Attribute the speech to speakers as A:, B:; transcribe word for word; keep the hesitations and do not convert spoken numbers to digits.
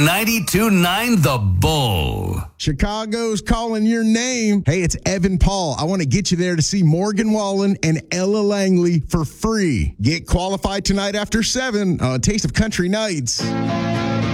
A: ninety-two point nine The Bull.
B: Chicago's calling your name. Hey, it's Evan Paul. I want to get you there to see Morgan Wallen and Ella Langley for free. Get qualified tonight after seven on Taste of Country Nights.